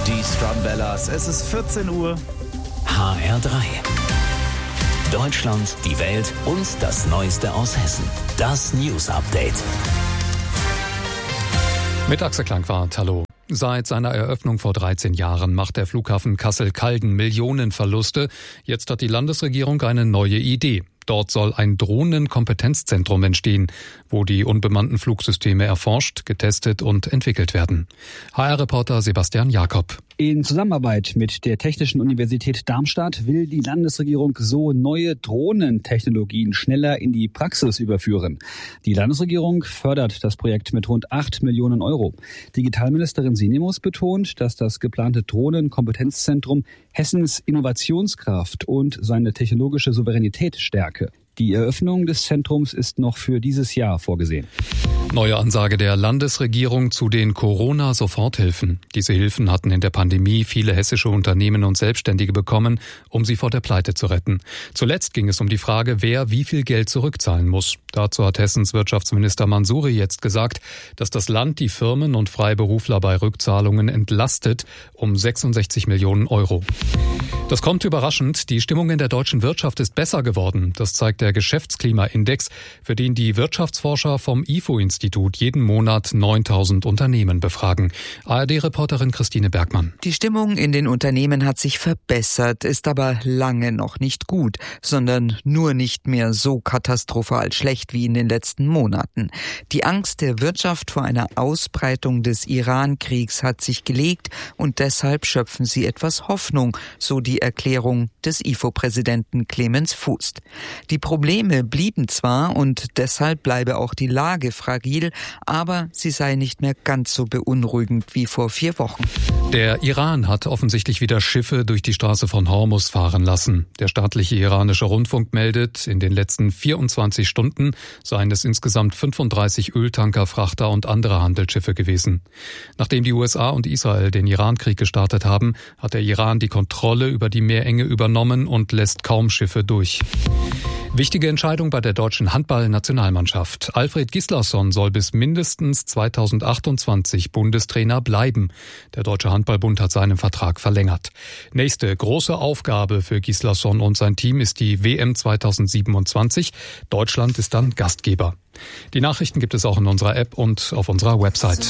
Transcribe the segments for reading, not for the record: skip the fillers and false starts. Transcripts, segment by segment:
Die Strumbellas. Es ist 14 Uhr. HR3. Deutschland, die Welt und das Neueste aus Hessen. Das News Update. Mit Axel Klangwart, hallo. Seit seiner Eröffnung vor 13 Jahren macht der Flughafen Kassel-Calden Millionenverluste. Jetzt hat die Landesregierung eine neue Idee. Dort soll ein Drohnenkompetenzzentrum entstehen, wo die unbemannten Flugsysteme erforscht, getestet und entwickelt werden. HR-Reporter Sebastian Jakob. In Zusammenarbeit mit der Technischen Universität Darmstadt will die Landesregierung so neue Drohnentechnologien schneller in die Praxis überführen. Die Landesregierung fördert das Projekt mit rund 8 Millionen Euro. Digitalministerin Sinemus betont, dass das geplante Drohnenkompetenzzentrum Hessens Innovationskraft und seine technologische Souveränität stärke. Die Eröffnung des Zentrums ist noch für dieses Jahr vorgesehen. Neue Ansage der Landesregierung zu den Corona-Soforthilfen. Diese Hilfen hatten in der Pandemie viele hessische Unternehmen und Selbstständige bekommen, um sie vor der Pleite zu retten. Zuletzt ging es um die Frage, wer wie viel Geld zurückzahlen muss. Dazu hat Hessens Wirtschaftsminister Mansouri jetzt gesagt, dass das Land die Firmen und Freiberufler bei Rückzahlungen entlastet um 66 Millionen Euro. Das kommt überraschend. Die Stimmung in der deutschen Wirtschaft ist besser geworden. Das zeigt der Geschäftsklimaindex, für den die Wirtschaftsforscher vom IFO-Institut jeden Monat 9.000 Unternehmen befragen. ARD-Reporterin Christine Bergmann. Die Stimmung in den Unternehmen hat sich verbessert, ist aber lange noch nicht gut, sondern nur nicht mehr so katastrophal schlecht wie in den letzten Monaten. Die Angst der Wirtschaft vor einer Ausbreitung des Iran-Kriegs hat sich gelegt und deshalb schöpfen sie etwas Hoffnung, so die Erklärung des IFO-Präsidenten Clemens Fußt. Die Probleme blieben zwar und deshalb bleibe auch die Lage fragil, aber sie sei nicht mehr ganz so beunruhigend wie vor 4 Wochen. Der Iran hat offensichtlich wieder Schiffe durch die Straße von Hormuz fahren lassen. Der staatliche iranische Rundfunk meldet, in den letzten 24 Stunden seien es insgesamt 35 Öltanker, Frachter und andere Handelsschiffe gewesen. Nachdem die USA und Israel den Iran-Krieg gestartet haben, hat der Iran die Kontrolle über die Meerenge übernommen und lässt kaum Schiffe durch. Wichtige Entscheidung bei der deutschen Handball-Nationalmannschaft. Alfred Gislason soll bis mindestens 2028 Bundestrainer bleiben. Der Deutsche Handballbund hat seinen Vertrag verlängert. Nächste große Aufgabe für Gislason und sein Team ist die WM 2027. Deutschland ist dann Gastgeber. Die Nachrichten gibt es auch in unserer App und auf unserer Website.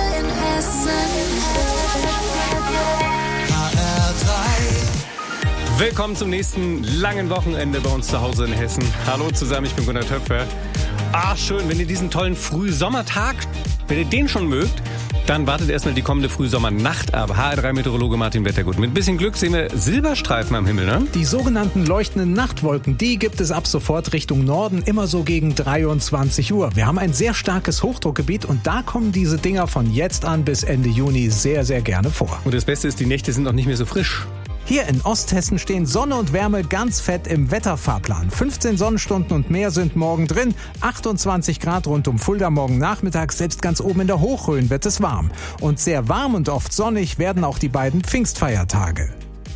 Willkommen zum nächsten langen Wochenende bei uns zu Hause in Hessen. Hallo zusammen, ich bin Gunnar Töpfer. Schön, wenn ihr diesen tollen Frühsommertag, wenn ihr den schon mögt, dann wartet erstmal die kommende Frühsommernacht ab. HR3-Meteorologe Martin Wettergut. Mit ein bisschen Glück sehen wir Silberstreifen am Himmel, ne? Die sogenannten leuchtenden Nachtwolken, die gibt es ab sofort Richtung Norden, immer so gegen 23 Uhr. Wir haben ein sehr starkes Hochdruckgebiet und da kommen diese Dinger von jetzt an bis Ende Juni sehr, sehr gerne vor. Und das Beste ist, die Nächte sind auch nicht mehr so frisch. Hier in Osthessen stehen Sonne und Wärme ganz fett im Wetterfahrplan. 15 Sonnenstunden und mehr sind morgen drin. 28 Grad rund um Fulda morgen Nachmittag. Selbst ganz oben in der Hochrhön wird es warm. Und sehr warm und oft sonnig werden auch die beiden Pfingstfeiertage.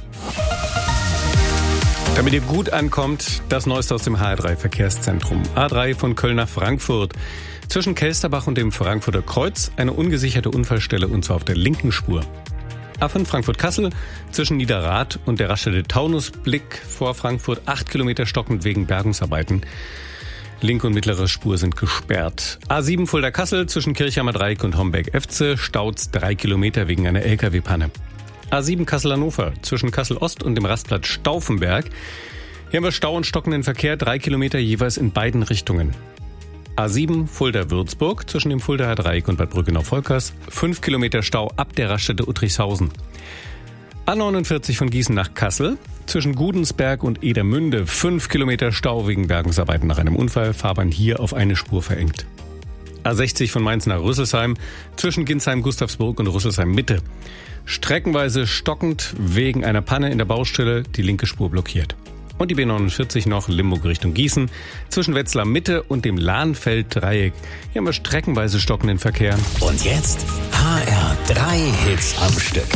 Damit ihr gut ankommt, das Neueste aus dem HR3-Verkehrszentrum. A3 von Köln nach Frankfurt. Zwischen Kelsterbach und dem Frankfurter Kreuz eine ungesicherte Unfallstelle und zwar auf der linken Spur. A5 Frankfurt-Kassel zwischen Niederrad und der Raststätte Taunusblick vor Frankfurt 8 Kilometer stockend wegen Bergungsarbeiten. Linke und mittlere Spur sind gesperrt. A7 Fulda-Kassel zwischen Kirchheimer Dreieck und Homberg-Efze staut's 3 Kilometer wegen einer LKW-Panne. A7 Kassel-Hannover zwischen Kassel-Ost und dem Rastplatz Stauffenberg. Hier haben wir Stau und stockenden Verkehr, 3 Kilometer jeweils in beiden Richtungen. A7 Fulda-Würzburg zwischen dem Fuldaer Dreieck und Bad Brückenau-Volkers. 5 Kilometer Stau ab der Raststätte Uttrichshausen. A49 von Gießen nach Kassel. Zwischen Gudensberg und Edermünde 5 Kilometer Stau wegen Bergungsarbeiten nach einem Unfall. Fahrbahn hier auf eine Spur verengt. A60 von Mainz nach Rüsselsheim. Zwischen Ginsheim-Gustavsburg und Rüsselsheim-Mitte. Streckenweise stockend wegen einer Panne in der Baustelle. Die linke Spur blockiert. Und die B49 noch Limburg Richtung Gießen. Zwischen Wetzlar Mitte und dem Lahnfeld-Dreieck. Hier haben wir streckenweise stockenden Verkehr. Und jetzt HR3 Hits am Stück.